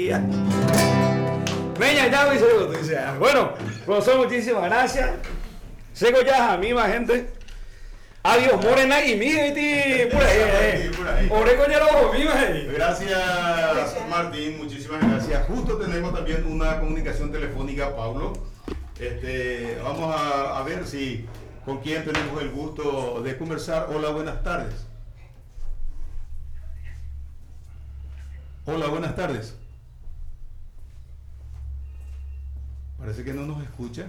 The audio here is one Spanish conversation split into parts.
día. Meña, ya me hice noticia. Bueno, profesor, muchísimas gracias. Sigo ya a mí, más gente. Adiós, Morena y mi por ahí. Oregon ya lo mi Gracias, Martín, muchísimas gracias. Justo tenemos también una comunicación telefónica, Pablo. Vamos a ver si con quién tenemos el gusto de conversar. Hola, buenas tardes. Hola, buenas tardes. Parece que no nos escucha.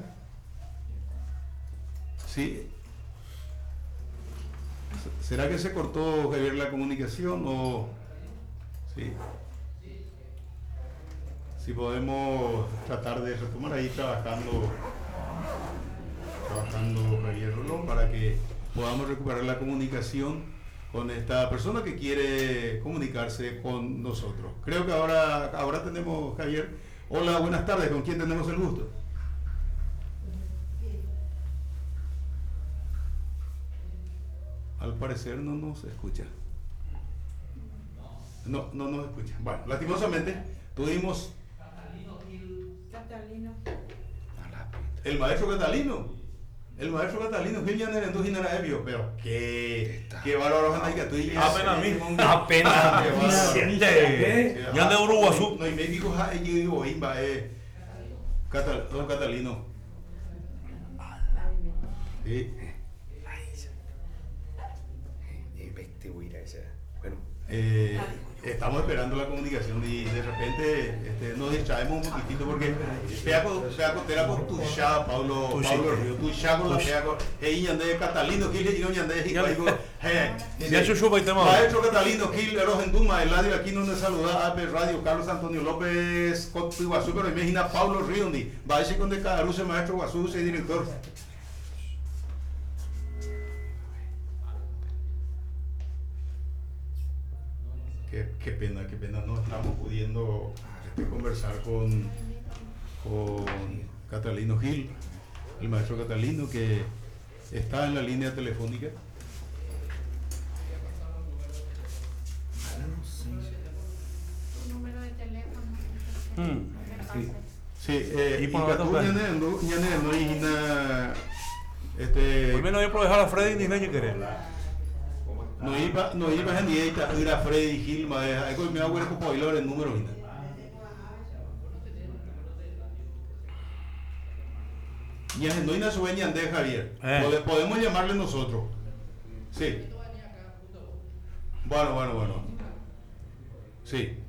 Sí. ¿Será que se cortó, Javier, la comunicación o sí? Si podemos tratar de retomar ahí trabajando Javier Rolón para que podamos recuperar la comunicación con esta persona que quiere comunicarse con nosotros. Creo que ahora tenemos, Javier. Hola, buenas tardes. ¿Con quién tenemos el gusto? Al parecer no nos escucha. No nos escucha. Bueno, lastimosamente tuvimos... Catalino. El maestro Catalino. El maestro Catalino, que ya no era entonces nada ebrio, pero qué bárbaro es que tú y apenas mismo. Apenas. Ya de Uruguazú. No, y me dijo, yo digo, imba, don Catalino. Sí. Bueno, estamos esperando la comunicación y de repente nos distraemos un poquitito porque pega con tu ya Pablo Río, tu ya con la pega con de Catalino Gil y doña de maestro Catalino Gil Rojenduma, el radio aquí donde saluda a Radio Carlos Antonio López Guazú, pero imagina Pablo Río, va a decir con de Caruce, maestro Guazú, ese director. Qué pena, no estamos pudiendo conversar con Catalino Gil, el maestro Catalino, que está en la línea telefónica. Tu número de teléfono. Sí, y por lo tanto, por menos yo puedo dejar a Freddy ni nadie querer. No iba a dieta, era Freddy Gilma, hay que me hago el cupo bailar el número. Y no hay una sueña de Javier. Podemos llamarle nosotros. Sí. Bueno. Sí.